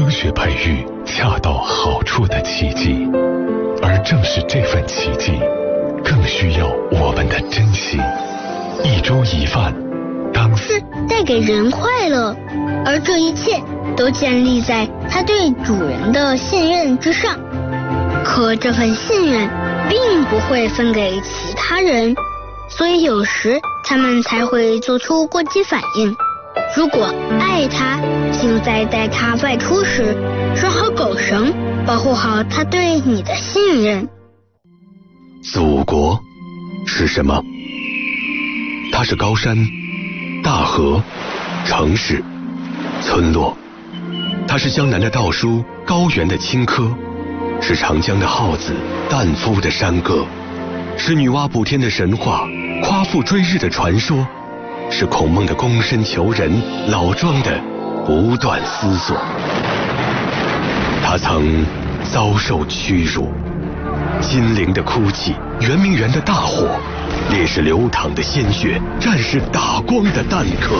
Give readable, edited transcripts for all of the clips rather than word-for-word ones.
科学培育恰到好处的奇迹，而正是这份奇迹，更需要我们的珍惜。一粥一饭，当是带给人快乐，而这一切都建立在它对主人的信任之上。可这份信任并不会分给其他人，所以有时他们才会做出过激反应。如果爱它，请在带它外出时拴好狗绳，保护好它对你的信任。 祖国是什么？它是高山、大河、城市、村落。它是江南的稻菽，高原的青稞，是长江的号子，旦夫的山歌，是女娲补天的神话，夸父追日的传说，是孔孟的躬身求人，老庄的不断思索。他曾遭受屈辱，金陵的哭泣，圆明园的大火，烈士流淌的鲜血，战士打光的弹壳。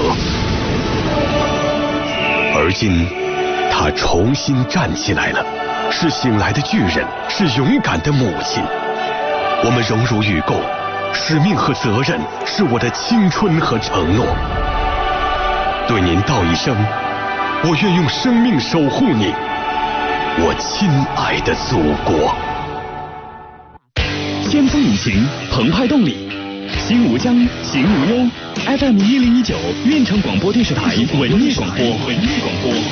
而今他重新站起来了，是醒来的巨人，是勇敢的母亲。我们荣辱与共，使命和责任是我的青春和承诺。对您道一声，我愿用生命守护你，我亲爱的祖国。 先锋引擎，澎湃动力，心无疆，行无忧。FM 1019，运城广播电视台文艺广播。